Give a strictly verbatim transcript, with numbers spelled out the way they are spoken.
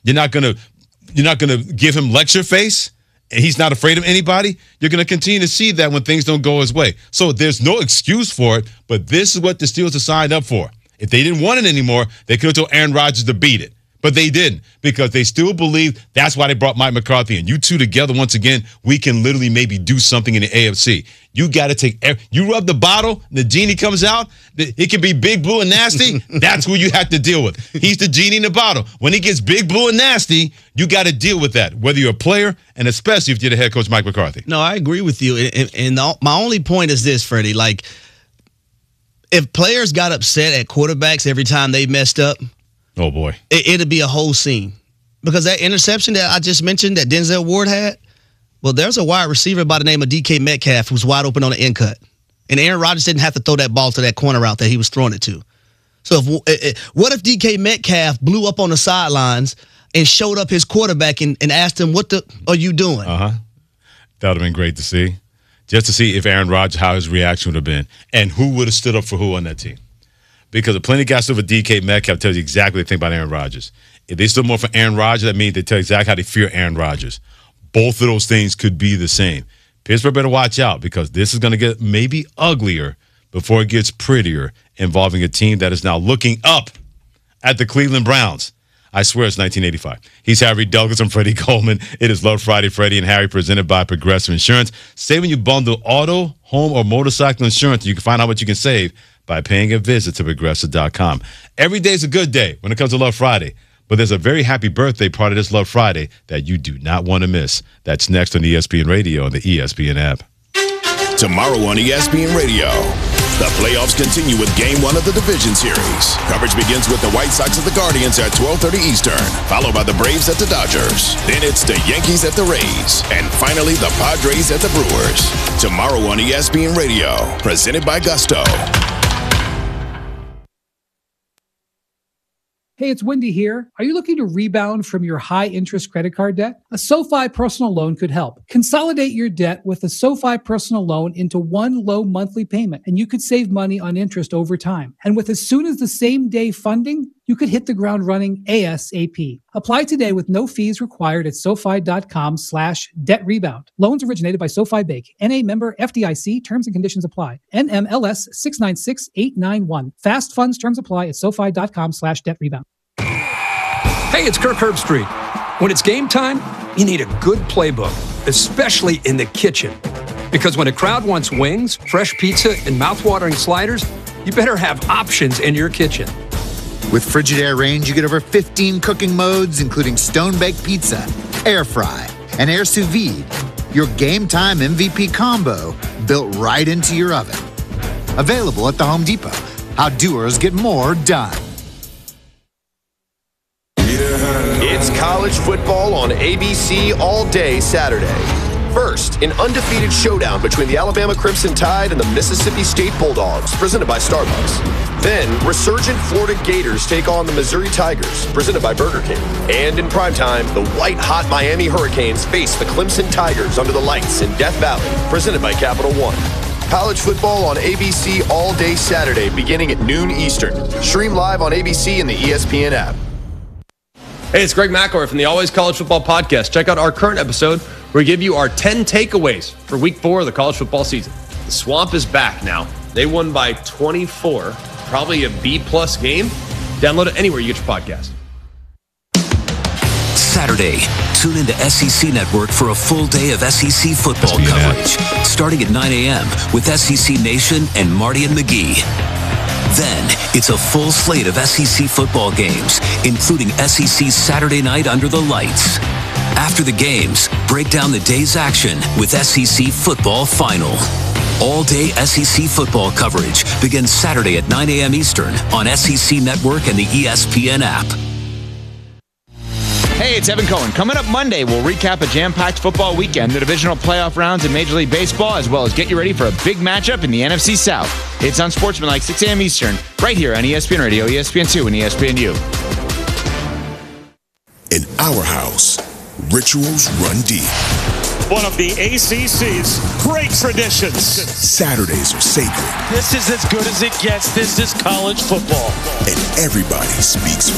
You're not going to you're not going to give him lecture face, and he's not afraid of anybody. You're going to continue to see that when things don't go his way. So there's no excuse for it, but this is what the Steelers have signed up for. If they didn't want it anymore, they could have told Aaron Rodgers to beat it. But they didn't, because they still believe that's why they brought Mike McCarthy in. You two together, once again, we can literally maybe do something in the A F C. You got to take – you rub the bottle, the genie comes out, it can be big, blue, and nasty. That's who you have to deal with. He's the genie in the bottle. When he gets big, blue, and nasty, you got to deal with that, whether you're a player and especially if you're the head coach, Mike McCarthy. No, I agree with you. And, and the, my only point is this, Freddie, like if players got upset at quarterbacks every time they messed up – oh, boy. It, it'd be a whole scene. Because that interception that I just mentioned that Denzel Ward had, well, there's a wide receiver by the name of D K Metcalf who's wide open on the end cut. And Aaron Rodgers didn't have to throw that ball to that corner route that he was throwing it to. So if, what if D K Metcalf blew up on the sidelines and showed up his quarterback and, and asked him, what the are you doing? Uh-huh. That would have been great to see. Just to see if Aaron Rodgers, how his reaction would have been. And who would have stood up for who on that team. Because the plenty of guys stood for D K Metcalf tells you exactly what they think about Aaron Rodgers. If they stood more for Aaron Rodgers, that means they tell you exactly how they fear Aaron Rodgers. Both of those things could be the same. Pittsburgh better watch out, because this is going to get maybe uglier before it gets prettier, involving a team that is now looking up at the Cleveland Browns. I swear it's nineteen eighty-five. He's Harry Douglas and Freddie Coleman. It is Love Friday, Freddie and Harry, presented by Progressive Insurance. Save when you bundle auto, home, or motorcycle insurance. You can find out what you can save by paying a visit to Progressive dot com. Every day is a good day when it comes to Love Friday, but there's a very happy birthday part of this Love Friday that you do not want to miss. That's next on E S P N Radio and the E S P N app. Tomorrow on E S P N Radio, the playoffs continue with Game one of the Division Series. Coverage begins with the White Sox at the Guardians at twelve thirty Eastern, followed by the Braves at the Dodgers. Then it's the Yankees at the Rays, and finally the Padres at the Brewers. Tomorrow on E S P N Radio, presented by Gusto. Hey, it's Wendy here. Are you looking to rebound from your high-interest credit card debt? A SoFi personal loan could help. Consolidate your debt with a SoFi personal loan into one low monthly payment, and you could save money on interest over time. And with as soon as the same day funding, you could hit the ground running ASAP. Apply today with no fees required at SoFi.com slash debt rebound. Loans originated by SoFi Bank. N A member F D I C. Terms and conditions apply. N M L S six nine six eight nine one. Fast funds terms apply at SoFi.com slash debt rebound. Hey, it's Kirk Herbstreit. When it's game time, you need a good playbook, especially in the kitchen. Because when a crowd wants wings, fresh pizza, and mouthwatering sliders, you better have options in your kitchen. With Frigidaire Range, you get over fifteen cooking modes, including stone-baked pizza, air fry, and air sous vide. Your game time M V P combo built right into your oven. Available at the Home Depot. How doers get more done. It's college football on A B C all day Saturday. First, an undefeated showdown between the Alabama Crimson Tide and the Mississippi State Bulldogs, presented by Starbucks. Then, resurgent Florida Gators take on the Missouri Tigers, presented by Burger King. And in primetime, the white-hot Miami Hurricanes face the Clemson Tigers under the lights in Death Valley, presented by Capital One. College football on A B C all day Saturday, beginning at noon Eastern. Stream live on A B C and the E S P N app. Hey, it's Greg McElroy from the Always College Football Podcast. Check out our current episode where we give you our ten takeaways for week four of the college football season. The Swamp is back now. They won by twenty-four. Probably a B-plus game. Download it anywhere you get your podcast. Saturday, tune into S E C Network for a full day of S E C football coverage. Starting at nine a.m. with S E C Nation and Marty and McGee. Then, it's a full slate of S E C football games, including S E C Saturday Night Under the Lights. After the games, break down the day's action with S E C Football Final. All-day S E C football coverage begins Saturday at nine a.m. Eastern on S E C Network and the E S P N app. Hey, it's Evan Cohen. Coming up Monday, we'll recap a jam-packed football weekend, the divisional playoff rounds in Major League Baseball, as well as get you ready for a big matchup in the N F C South. It's on Sportsmanlike, six a.m. Eastern, right here on E S P N Radio, E S P N two, and E S P N U. In our house, rituals run deep. One of the A C C's great traditions. Saturdays are sacred. This is as good as it gets. This is college football. And everybody speaks